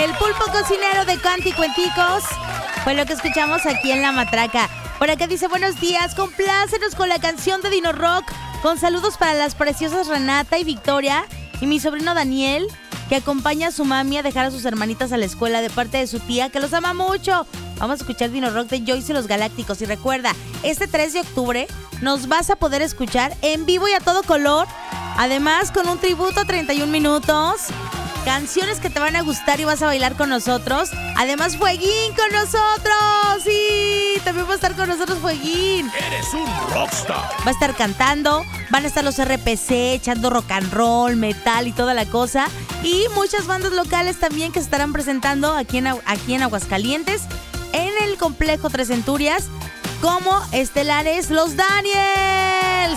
El pulpo cocinero de Canti Cuenticos fue lo que escuchamos aquí en La Matraca. Por acá dice, buenos días, complácenos con la canción de Dino Rock, con saludos para las preciosas Renata y Victoria y mi sobrino Daniel, que acompaña a su mami a dejar a sus hermanitas a la escuela de parte de su tía, que los ama mucho. Vamos a escuchar Dino Rock de Joyce y los Galácticos. Y recuerda, este 3 de octubre nos vas a poder escuchar en vivo y a todo color, además con un tributo a 31 minutos. Canciones que te van a gustar y vas a bailar con nosotros. Además, Fueguín con nosotros. Sí, también va a estar con nosotros Fueguín. Eres un rockstar. Va a estar cantando, van a estar los RPC echando rock and roll, metal y toda la cosa. Y muchas bandas locales también que se estarán presentando aquí en Aguascalientes, en el complejo Tres Centurias, como estelares Los Daniels.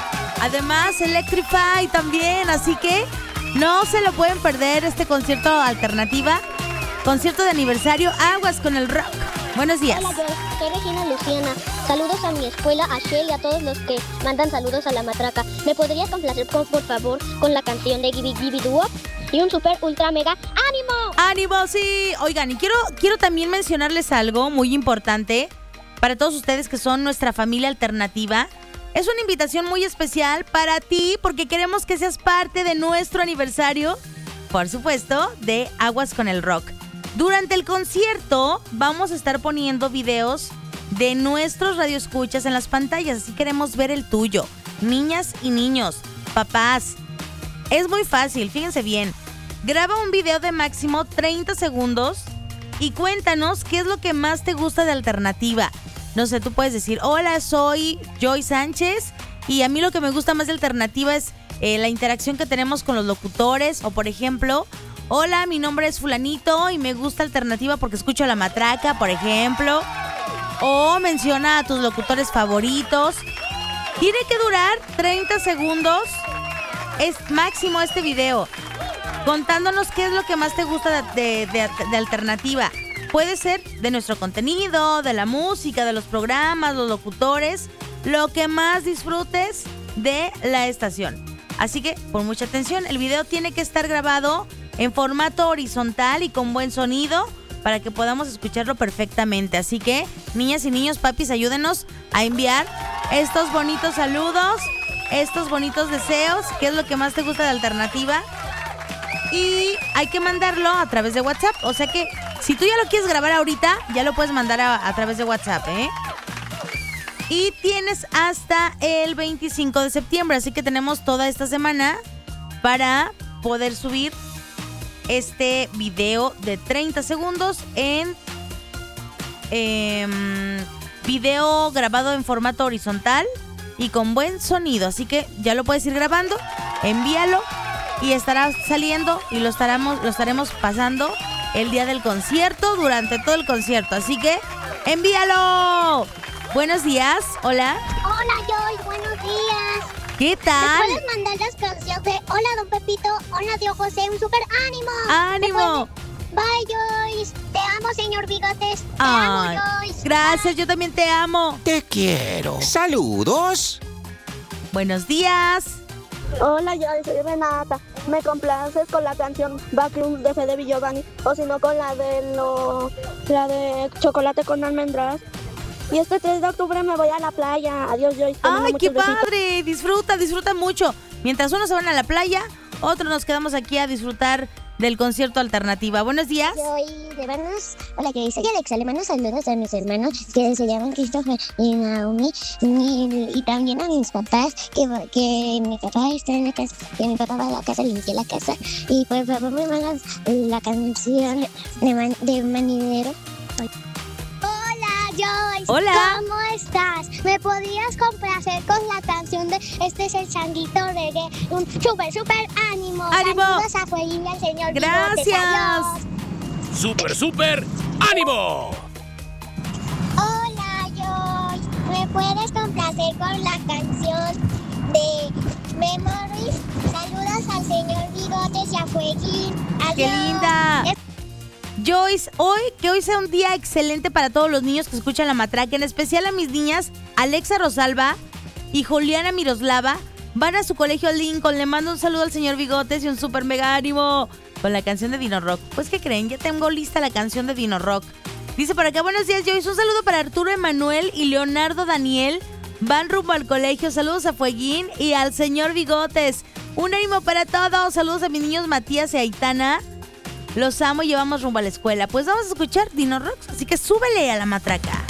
Además, Electrify también, así que no se lo pueden perder este concierto alternativa, concierto de aniversario Aguas con el Rock. Buenos días. Hola, soy Regina Luciana. Saludos a mi escuela, a Shell y a todos los que mandan saludos a La Matraca. ¿Me podrías complacer, por favor, con la canción de Gibi Gibi Doo? Y un super ultra mega ánimo. ¡Ánimo, sí! Oigan, y quiero también mencionarles algo muy importante para todos ustedes que son nuestra familia alternativa. Es una invitación muy especial para ti porque queremos que seas parte de nuestro aniversario, por supuesto, de Aguas con el Rock. Durante el concierto vamos a estar poniendo videos de nuestros radioescuchas en las pantallas, así queremos ver el tuyo. Niñas y niños, papás, es muy fácil, fíjense bien. Graba un video de máximo 30 segundos y cuéntanos qué es lo que más te gusta de alternativa. No sé, tú puedes decir, hola, soy Joy Sánchez y a mí lo que me gusta más de alternativa es la interacción que tenemos con los locutores. O por ejemplo, hola, mi nombre es fulanito y me gusta alternativa porque escucho La Matraca, por ejemplo. O menciona a tus locutores favoritos. Tiene que durar 30 segundos, es máximo este video, contándonos qué es lo que más te gusta de alternativa. Puede ser de nuestro contenido, de la música, de los programas, los locutores, lo que más disfrutes de la estación. Así que, pon mucha atención, el video tiene que estar grabado en formato horizontal y con buen sonido para que podamos escucharlo perfectamente. Así que, niñas y niños, papis, ayúdenos a enviar estos bonitos saludos, estos bonitos deseos, qué es lo que más te gusta de alternativa. Y hay que mandarlo a través de WhatsApp, o sea que si tú ya lo quieres grabar ahorita, ya lo puedes mandar a través de WhatsApp, ¿eh? Y tienes hasta el 25 de septiembre, así que tenemos toda esta semana para poder subir este video de 30 segundos en video grabado en formato horizontal y con buen sonido. Así que ya lo puedes ir grabando, envíalo y estará saliendo y lo estaremos pasando el día del concierto, durante todo el concierto. Así que, ¡envíalo! Buenos días, hola. Hola, Joy, buenos días. ¿Qué tal? ¿Me puedes mandar las canciones de Hola, Don Pepito, Hola, Tío José, un super ánimo? ¡Ánimo! Bye, Joyce. Te amo, señor Bigotes. Te amo, Joyce. Gracias, yo también te amo. Te quiero. Saludos. Buenos días. Hola, yo soy Renata. ¿Me complaces con la canción Backroom de Fede Giovanni? O si no, con la de Chocolate con Almendras. Y este 3 de octubre me voy a la playa. Adiós, Joyce. ¡Ay, qué padre! Disfruta mucho. Mientras unos se van a la playa, otros nos quedamos aquí a disfrutar del concierto alternativa. Buenos días. Soy de Vanos. Hola, yo soy Alexa. Le mando saludos a mis hermanos que se llaman Christopher y Naomi. Y también a mis papás, que mi papá está en la casa, que mi papá va a la casa, limpió la casa. Y por favor me mandas la canción de Manidero. Joyce, hola. ¿Cómo estás? ¿Me podrías complacer con la canción de Este es el Changuito Reggae? Un super ánimo. ¡Ánimo! Saludos a Fueguín y al señor Gracias. Bigotes. Super ánimo. Hola, Joyce. ¿Me puedes complacer con la canción de Memories? Saludos al señor Bigotes y a Fueguín. Adiós. ¡Qué linda! Joyce, que hoy sea un día excelente para todos los niños que escuchan La Matraca, en especial a mis niñas Alexa Rosalba y Juliana Miroslava. Van a su colegio Lincoln. Le mando un saludo al señor Bigotes y un super mega ánimo. con la canción de Dino Rock. Pues, ¿qué creen? Ya tengo lista la canción de Dino Rock. Dice por acá, buenos días, Joyce. Un saludo para Arturo Emanuel y Leonardo Daniel. Van rumbo al colegio. Saludos a Fueguín y al señor Bigotes. Un ánimo para todos. Saludos a mis niños Matías y Aitana. Los amo y llevamos rumbo a la escuela. Pues vamos a escuchar Dino Rock. Así que súbele a la matraca.